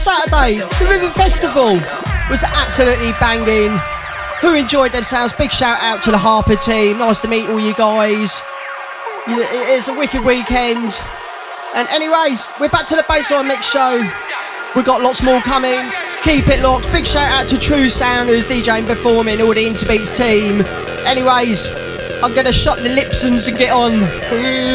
Saturday, the River Festival was absolutely banging. Who enjoyed themselves? Big shout out to the Harper team. Nice to meet all you guys. It's a wicked weekend. And anyways, we're back to the Bassline Mix show. We've got lots more coming. Keep it locked. Big shout out to True Sound who's DJing, performing, all the Interbeats team. Anyways, I'm going to shut the Lipsons and get on.